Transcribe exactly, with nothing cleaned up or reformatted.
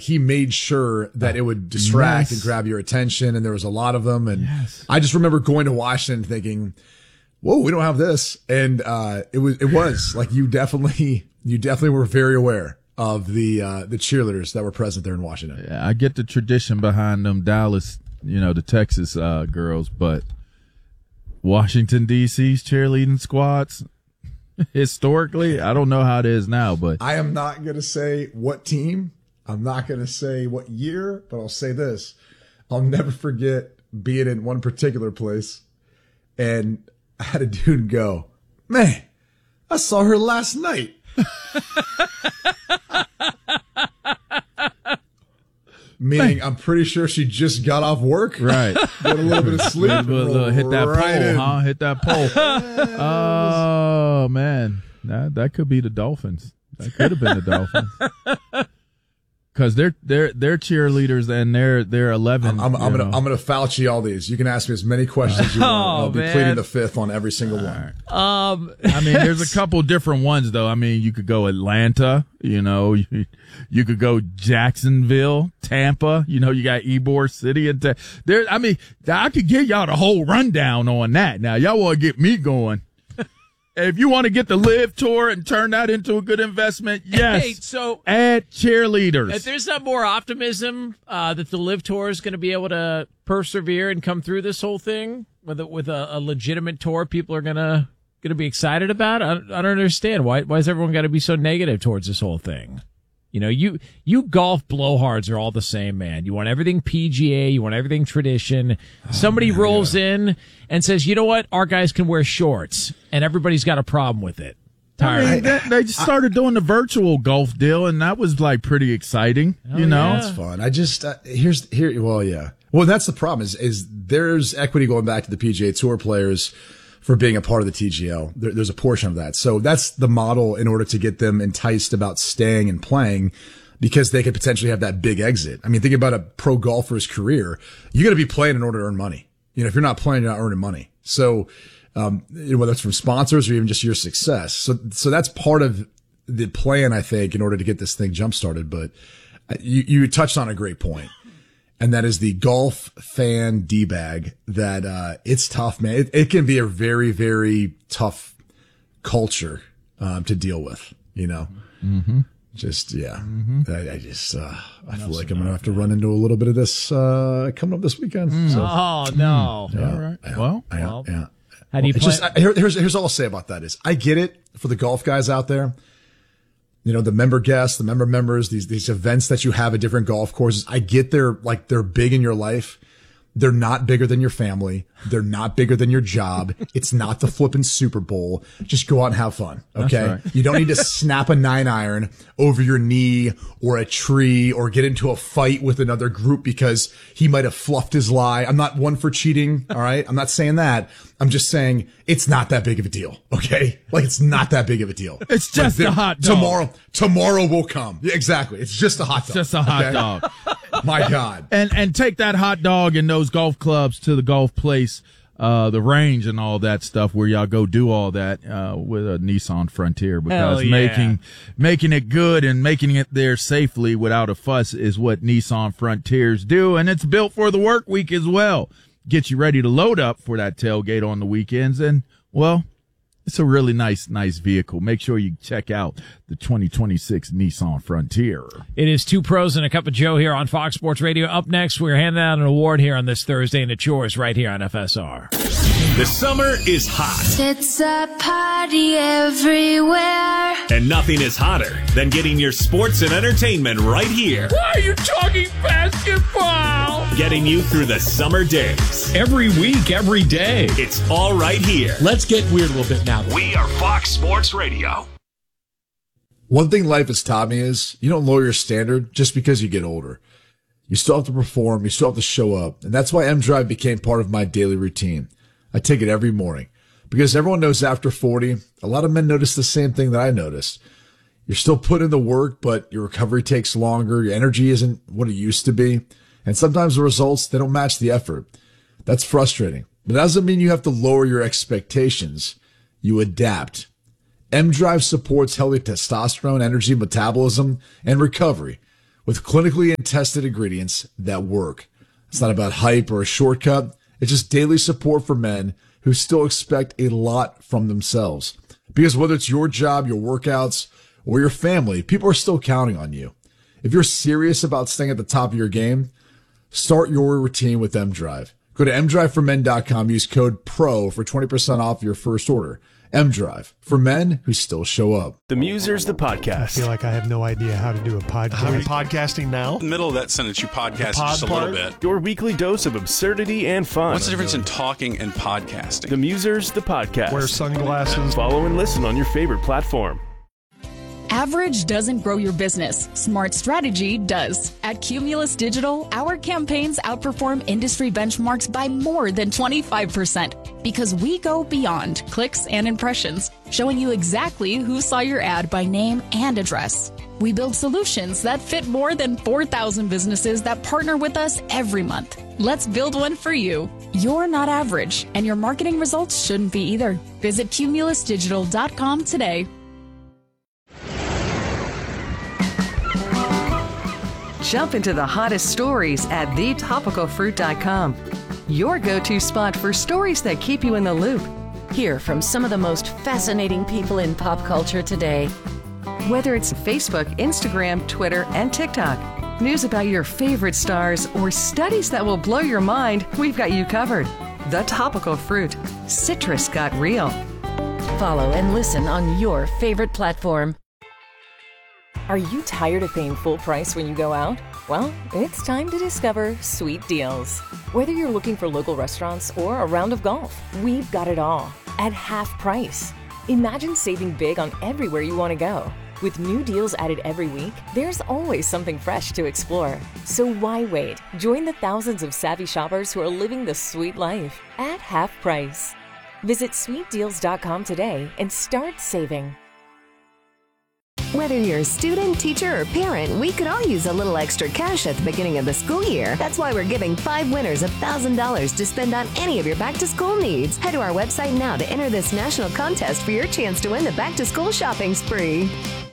he made sure that it would distract yes. and grab your attention. And there was a lot of them. And yes. I just remember going to Washington thinking, whoa, we don't have this. And, uh, it was, it was like you definitely, you definitely were very aware of the, uh, the cheerleaders that were present there in Washington. Yeah, I get the tradition behind them Dallas, you know, the Texas, uh, girls, but Washington, D C's cheerleading squads, historically, I don't know how it is now, but I am not going to say what team. I'm not going to say what year, but I'll say this. I'll never forget being in one particular place and I had a dude go, man, I saw her last night. Meaning, I'm pretty sure she just got off work. Right. Got a little bit of sleep. A little, hit that right pole, in. huh? Hit that pole. Oh, man. That, that could be the Dolphins. That could have been the Dolphins. Because they're they're they're cheerleaders and they're they're eleven. I'm, I'm, I'm gonna I'm gonna Fauci all these. You can ask me as many questions as you want. Oh, I'll be man. pleading the fifth on every single all one. Right. Um, I mean, there's a couple different ones though. I mean, you could go Atlanta. You know, you, you could go Jacksonville, Tampa. You know, you got Ybor City and ta- there. I mean, I could give y'all the whole rundown on that. Now, y'all want to get me going. If you want to get the Live Tour and turn that into a good investment, yes. Hey, so add cheerleaders. If there's not more optimism uh, that the Live Tour is going to be able to persevere and come through this whole thing with a, with a, a legitimate tour, people are gonna gonna be excited about. I, I don't understand why why is everyone got to be so negative towards this whole thing? You know, you you golf blowhards are all the same, man. You want everything P G A, you want everything tradition. Somebody oh, rolls yeah. in and says, you know what, our guys can wear shorts, and everybody's got a problem with it. I mean, that, they started doing the virtual golf deal, and that was like pretty exciting. Oh, you know, yeah. It's fun. I just uh, here's here. Well, yeah. Well, that's the problem. Is is there's equity going back to the P G A Tour players for being a part of the T G L. There, there's a portion of that. So that's the model in order to get them enticed about staying and playing, because they could potentially have that big exit. I mean, think about a pro golfer's career. You got to be playing in order to earn money. You know, if you're not playing, you're not earning money. So, um, whether it's from sponsors or even just your success. So, so that's part of the plan, I think, in order to get this thing jump started. But you, you touched on a great point. And that is the golf fan D-bag that, uh, it's tough, man. It, it can be a very, very tough culture, um, to deal with, you know, mm-hmm. just, yeah, mm-hmm. I, I just, uh, I feel like I'm going to have to run into a little bit of this, uh, coming up this weekend. Mm. So, oh, no. Yeah, all right. Yeah, well, yeah, well, yeah. How do you it's play? just, I, here, here's, here's all I'll say about that is I get it for the golf guys out there. You know, the member guests, the member members, these, these events that you have at different golf courses. I get they're like, they're big in your life. They're not bigger than your family. They're not bigger than your job. It's not the flipping Super Bowl. Just go out and have fun. Okay. Right. You don't need to snap a nine iron over your knee or a tree or get into a fight with another group because he might have fluffed his lie. I'm not one for cheating. All right. I'm not saying that. I'm just saying it's not that big of a deal. Okay. Like it's not that big of a deal. It's just like, a hot dog. Tomorrow, tomorrow will come. Yeah, exactly. It's just a hot dog. It's just a hot okay? dog. My God. And, and take that hot dog and those golf clubs to the golf place, uh, the range and all that stuff where y'all go do all that, uh, with a Nissan Frontier, because yeah. making, making it good and making it there safely without a fuss is what Nissan Frontiers do. And it's built for the work week as well. Get you ready to load up for that tailgate on the weekends. And well, it's a really nice, nice vehicle. Make sure you check out the twenty twenty-six Nissan Frontier. It is Two Pros and a Cup of Joe here on Fox Sports Radio. Up next, we're handing out an award here on this Thursday, and it's yours right here on F S R. The summer is hot. It's a party everywhere. And nothing is hotter than getting your sports and entertainment right here. Why are you talking basketball? Getting you through the summer days. Every week, every day. It's all right here. Let's get weird a little bit now. We are Fox Sports Radio. One thing life has taught me is you don't lower your standard just because you get older. You still have to perform. You still have to show up. And that's why M Drive became part of my daily routine. I take it every morning because everyone knows after forty, a lot of men notice the same thing that I noticed. You're still putting in the work, but your recovery takes longer. Your energy isn't what it used to be. And sometimes the results, they don't match the effort. That's frustrating. But that doesn't mean you have to lower your expectations. You adapt. M Drive supports healthy testosterone, energy, metabolism, and recovery with clinically and tested ingredients that work. It's not about hype or a shortcut. It's just daily support for men who still expect a lot from themselves. Because whether it's your job, your workouts, or your family, people are still counting on you. If you're serious about staying at the top of your game, start your routine with M Drive. Go to m drive for men dot com. Use code PRO for twenty percent off your first order. M Drive, for men who still show up. The Musers, the podcast. I feel like I have no idea how to do a podcast. Are you podcasting now? In the middle of that sentence, you podcast just a little bit. Your weekly dose of absurdity and fun. What's the difference in talking and podcasting? The Musers, the podcast. Wear sunglasses. Follow and listen on your favorite platform. Average doesn't grow your business. Smart strategy does. At Cumulus Digital, our campaigns outperform industry benchmarks by more than twenty-five percent because we go beyond clicks and impressions, showing you exactly who saw your ad by name and address. We build solutions that fit more than four thousand businesses that partner with us every month. Let's build one for you. You're not average, and your marketing results shouldn't be either. Visit cumulus digital dot com today. Jump into the hottest stories at the topical fruit dot com. Your go-to spot for stories that keep you in the loop. Hear from some of the most fascinating people in pop culture today. Whether it's Facebook, Instagram, Twitter, and TikTok, news about your favorite stars, or studies that will blow your mind, we've got you covered. The Topical Fruit. Citrus got real. Follow and listen on your favorite platform. Are you tired of paying full price when you go out? Well, it's time to discover Sweet Deals. Whether you're looking for local restaurants or a round of golf, we've got it all at half price. Imagine saving big on everywhere you want to go. With new deals added every week, there's always something fresh to explore. So why wait? Join the thousands of savvy shoppers who are living the sweet life at half price. Visit sweet deals dot com today and start saving. Whether you're a student, teacher, or parent, we could all use a little extra cash at the beginning of the school year. That's why we're giving five winners one thousand dollars to spend on any of your back-to-school needs. Head to our website now to enter this national contest for your chance to win the back-to-school shopping spree.